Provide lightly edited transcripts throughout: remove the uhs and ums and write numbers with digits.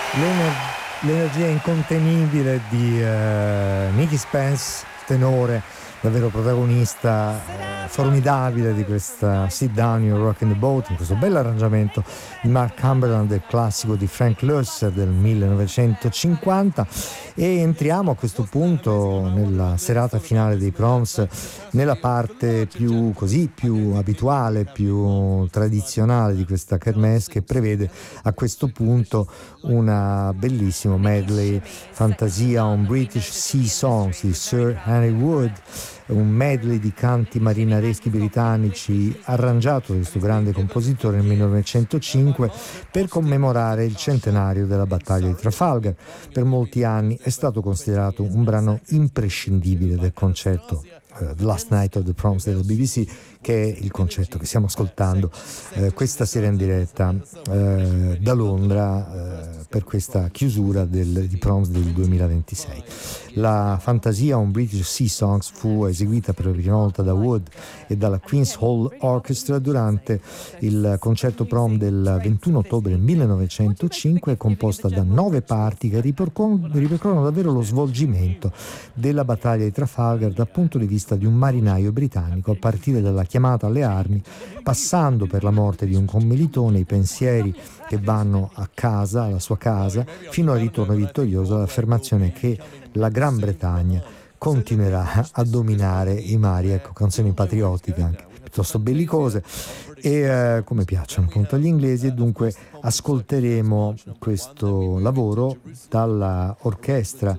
L'energia incontenibile di Nicky Spence, tenore davvero protagonista formidabile di questa Sit Down You Rock in the Boat, in questo bel arrangiamento di Mark Cumberland del classico di Frank Loesser del 1950. E entriamo a questo punto nella serata finale dei Proms, nella parte più abituale, più tradizionale di questa kermesse, che prevede a questo punto una bellissimo medley fantasia on British Sea Songs di Sir Henry Wood, un medley di canti marinareschi britannici arrangiato da questo grande compositore nel 1905 per commemorare il centenario della battaglia di Trafalgar. Per molti anni è stato considerato un brano imprescindibile del concerto The Last Night of the Proms della BBC, che è il concerto che stiamo ascoltando questa sera in diretta da Londra per questa chiusura di Proms del 2026. La fantasia on British Sea Songs fu eseguita per la prima volta da Wood e dalla Queen's Hall Orchestra durante il concerto Prom del 21 ottobre 1905, composta da 9 parti che ripercorrono davvero lo svolgimento della battaglia di Trafalgar dal punto di vista di un marinaio britannico, a partire dalla chiamata alle armi, passando per la morte di un commilitone, i pensieri che vanno a casa, alla sua casa, fino al ritorno vittorioso, all'affermazione che la Gran Bretagna continuerà a dominare i mari. Ecco, canzoni patriottiche anche piuttosto bellicose e come piacciono appunto agli inglesi. E dunque ascolteremo questo lavoro dalla orchestra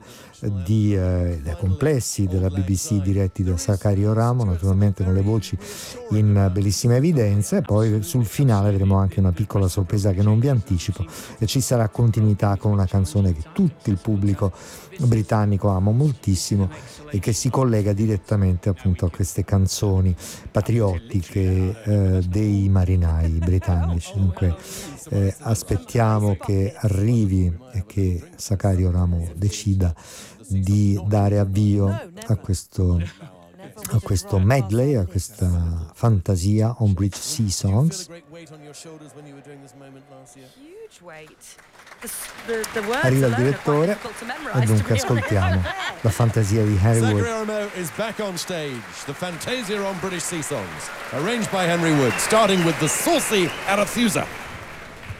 dai complessi della BBC diretti da Sakario Ramo, naturalmente con le voci in bellissima evidenza, e poi sul finale avremo anche una piccola sorpresa che non vi anticipo, e ci sarà continuità con una canzone che tutto il pubblico britannico ama moltissimo e che si collega direttamente appunto a queste canzoni patriottiche dei marinai britannici. Dunque aspettiamo che arrivi e che Sakario Ramo decida di dare avvio a questo medley, a questa fantasia on British Sea Songs. Arriva il direttore e dunque ascoltiamo la fantasia di Henry Wood. Sakario is back on stage. The Fantasia on British Sea Songs, arranged by Henry Wood, starting with the saucy Arethusa.